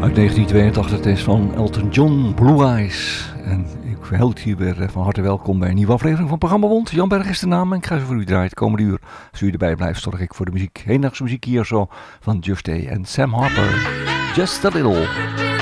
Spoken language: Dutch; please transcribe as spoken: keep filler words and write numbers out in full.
Uit negentien tweeëntachtig, het is van Elton John, Blue Eyes. En ik heet hier weer van harte welkom bij een nieuwe aflevering van Programma Bond. Jan Berg is de naam en ik ga ze voor u draaien het komende uur. Als u erbij blijft, zorg ik voor de muziek. Hedendaagse muziek hier zo van Just Day en Sam Harper. Just a Little.